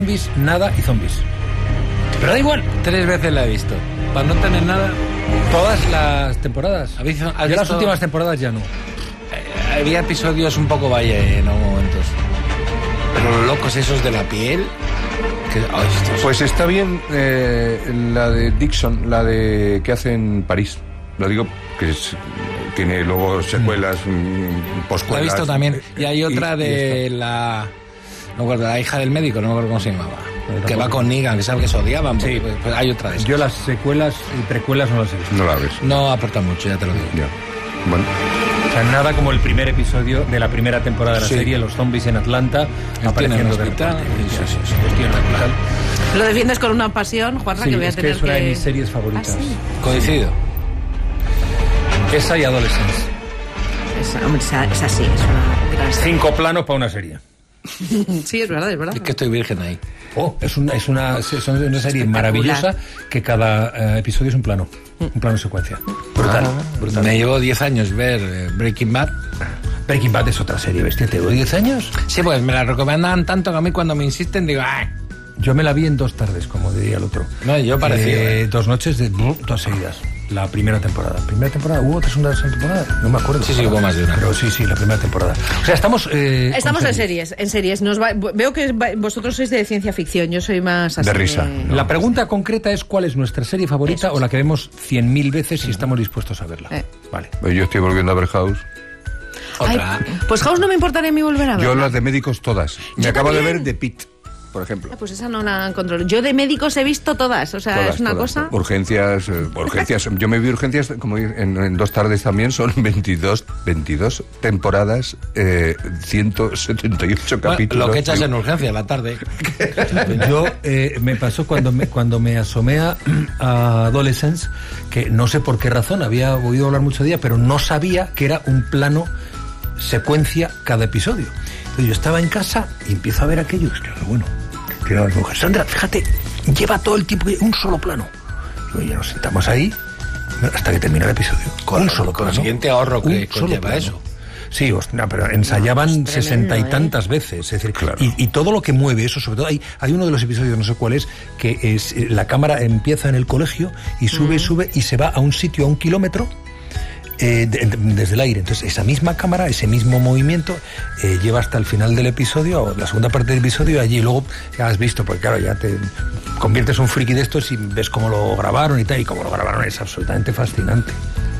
Zombies, nada y zombies. Pero da igual. 3 veces la he visto. Para no tener nada. Todas las temporadas. ¿Has visto? Ya las últimas temporadas ya no. Había episodios un poco valle en algunos momentos. Pero los locos esos de la piel... Pues está bien la de Dixon, la de que hace en París. Lo digo que tiene luego secuelas, poscuelas. La he visto también. Y hay otra de la... No me acuerdo, la hija del médico, no me acuerdo cómo se llamaba. Que va con Negan, que sabe que se odiaban. Sí. Pues hay otra de esas. Yo las secuelas y precuelas no las he visto. No la ves. No aporta mucho, ya te lo digo. Ya. Bueno. O sea, nada como el primer episodio de la primera temporada de la serie, los zombies en Atlanta, apareciendo de repente. Sí. Estoy en el hospital. Lo defiendes con una pasión, Juanra, que voy a es tener que es una de mis series favoritas. ¿Ah, sí? Coincido. Esa y Adolescence. Esa sí, es una gran serie. 5 planos para una serie. Sí, es verdad. Es que estoy virgen ahí. Es una serie maravillosa que cada episodio es un plano secuencia. Brutal. Me llevó 10 años ver Breaking Bad. Breaking Bad es otra serie, bestia. ¿Te doy 10 años? Sí, pues me la recomendan tanto que a mí cuando me insisten digo, ¡ay! Yo me la vi en 2 tardes, como diría el otro. No, yo parecido. 2 noches de todas seguidas. La primera temporada. ¿Hubo otra segunda temporada? No me acuerdo. Sí, hubo más de una. Pero sí, la primera temporada. O sea, estamos en series. Veo que vosotros sois de ciencia ficción, yo soy más así de risa. No. La pregunta concreta es ¿cuál es nuestra serie favorita? Eso. O la que vemos 100.000 veces si estamos dispuestos a verla. Vale. Yo estoy volviendo a ver House. Otra. Ay, pues House no me importaría a mí volver a ver. Yo las de médicos todas. Me acabo de ver The Pitt, por ejemplo. Pues esa no la controlo. Yo de médicos he visto todas, o sea, Todas, es una todas. cosa... Urgencias. Yo me vi Urgencias como en 2 tardes también, son 22 temporadas, 178 capítulos. Lo que echas en Urgencias la tarde. Yo me pasó cuando me asomé a Adolescence, que no sé por qué razón, había oído hablar mucho de ella, pero no sabía que era un plano secuencia cada episodio. Entonces yo estaba en casa y empiezo a ver aquello. Hostia, bueno, quiero a mi mujer, Sandra, fíjate, lleva todo el tiempo un solo plano. Y ya nos sentamos ahí hasta que termina el episodio. Con un solo plano. Con el siguiente ahorro que conlleva eso. Sí, pero ensayaban 60 y tantas veces. Es decir, claro. y todo lo que mueve eso, sobre todo, hay uno de los episodios, no sé cuál es, que es la cámara empieza en el colegio y sube y se va a un sitio a 1 kilómetro. Desde el aire. Entonces esa misma cámara, ese mismo movimiento lleva hasta el final del episodio, o la segunda parte del episodio, allí, y luego ya has visto, porque claro, ya te conviertes en un friki de estos y ves cómo lo grabaron y tal, y cómo lo grabaron es absolutamente fascinante.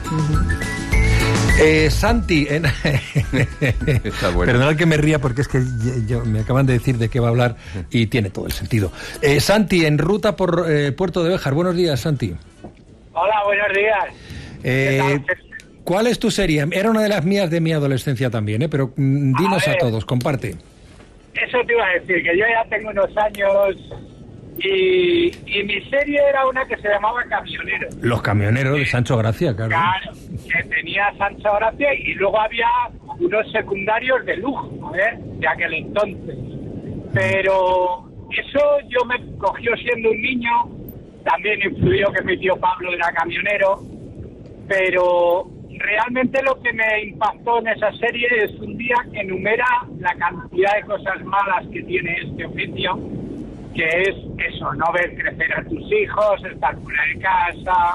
Santi, Está bueno. Perdonad que me ría porque es que me acaban de decir de qué va a hablar y tiene todo el sentido. Santi, en ruta por Puerto de Béjar. Buenos días, Santi. Hola, buenos días. ¿Cuál es tu serie? Era una de las mías de mi adolescencia también, pero dinos a todos, comparte. Eso te iba a decir, que yo ya tengo unos años y mi serie era una que se llamaba Camionero. Los Camioneros de Sancho Gracia, claro. Claro, que tenía Sancho Gracia y luego había unos secundarios de lujo, de aquel entonces. Pero eso yo me cogió siendo un niño, también influyó que mi tío Pablo era camionero, pero... Realmente lo que me impactó en esa serie es un día que enumera la cantidad de cosas malas que tiene este oficio, que es eso, no ver crecer a tus hijos, estar fuera de casa,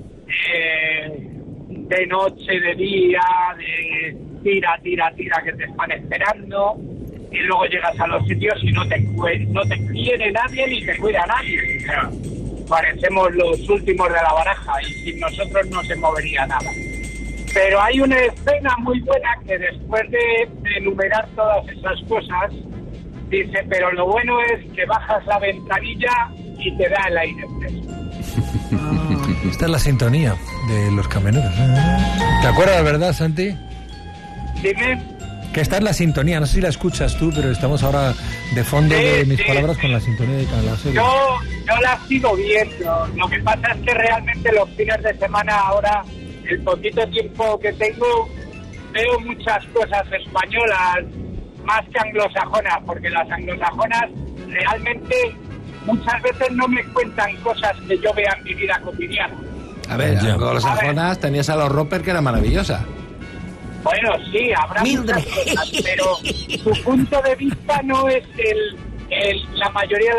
de noche, de día, de tira que te están esperando, y luego llegas a los sitios y no te quiere nadie ni te cuida nadie. O sea, parecemos los últimos de la baraja y sin nosotros no se movería nada. Pero hay una escena muy buena que después de enumerar todas esas cosas, dice, pero lo bueno es que bajas la ventanilla y te da el aire fresco. Esta es la sintonía de los camioneros. ¿Te acuerdas, verdad, Santi? Dime. Que esta es la sintonía, no sé si la escuchas tú, pero estamos ahora de fondo de mis palabras con la sintonía de la serie. Yo la sigo viendo, lo que pasa es que realmente los fines de semana ahora... El poquito tiempo que tengo, veo muchas cosas españolas más que anglosajonas, porque las anglosajonas realmente muchas veces no me cuentan cosas que yo vea en mi vida cotidiana. A ver, con las anglosajonas tenías a los Roper, que era maravillosa. Bueno, sí, habrá muchas cosas, pero su punto de vista no es la mayoría de